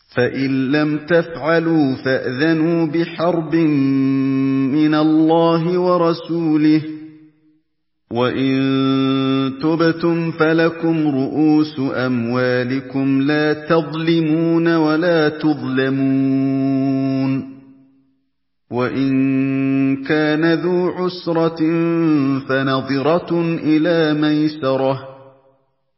فإن لم تفعلوا فأذنوا بحرب من الله ورسوله، وإن تبتم فلكم رؤوس أموالكم لا تظلمون ولا تظلمون. وإن كان ذو عسرة فنظرة إلى ميسرة،